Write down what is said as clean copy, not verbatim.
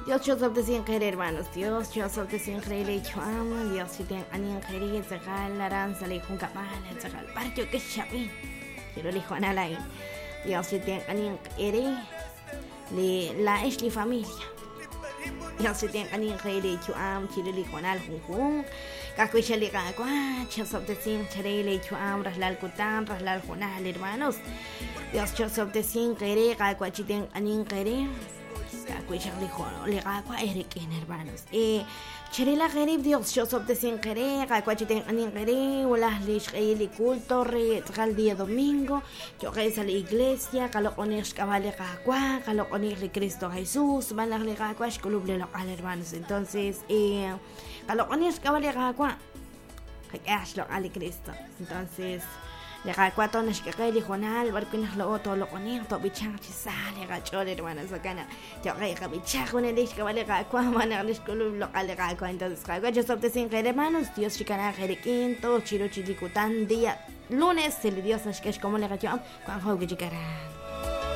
Dios yo soy de sin querer, hermanos. Dios yo soy de sin querer y yo amo. Dios si ten anin querer zagal aranza le con capala zagal parto que chapi. Quiero le Juan Alain. Dios si ten anin querer le la es la familia. Dios si ten anin querer y yo amo. Quiero le Juan Al Jun. Cacuicha le cagua. Yo soy de sin querer y yo amo. Raslal Kutan, Raslal Juanal, hermanos. Dios yo soy de sin querer. Cacuachi ten anin querer. Cacuicha le cagua Erikin, hermanos. Cherela Gerib Dios yo soy de sin querer. Cacuachi ten anin querer. Ulas lish el culto re el día domingo. Yo rezo a la iglesia. Calocones cabale cagua. Calocones de Cristo Jesús. Van a le cagua. Escoluble local, hermanos. Entonces, calocones cabale cagua. Es local de Cristo. Entonces, le cagua tones que cae lijonal. Barquinas lo otro lo conir. To bichang chisale gachol, hermanos. Acá yo rezo bichang con el dish cabale cagua. Van a le escoluble local de cagua. Entonces, cagua yo soy de sin querer, hermanos. Dios chicana jeriquín. Todo chiro chilicutan día lunes. El Dios es que es como le gacho. Cuando juego que chicarán.